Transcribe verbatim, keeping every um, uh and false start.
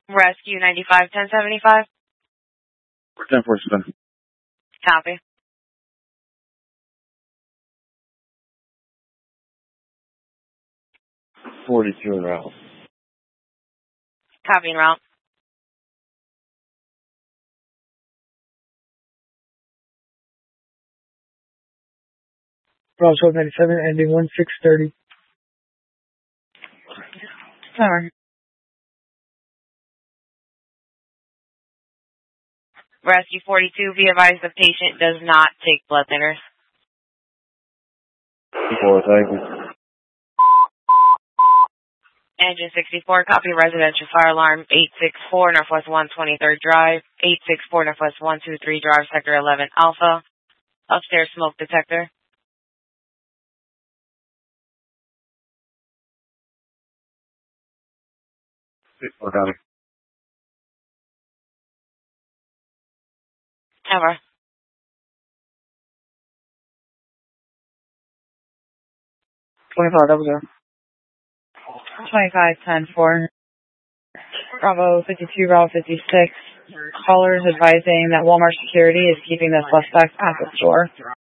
Rescue ninety-five ten seventy-five. ten forty-seven. Copy. forty-two en route. Copy en route. Bravo twelve ninety-seven, ending one six thirty. Sorry. Rescue forty-two, be advised the patient does not take blood thinners. Four, thank you. Engine sixty-four, copy residential fire alarm eight six four Northwest one twenty-third Drive, eight six four Northwest one two three Drive, Sector eleven Alpha. Upstairs smoke detector. Four, copy. Ever. twenty-five, double zero. twenty-five ten four. Bravo fifty-two, Bravo fifty-six. Callers advising that Walmart security is keeping the suspect at the store.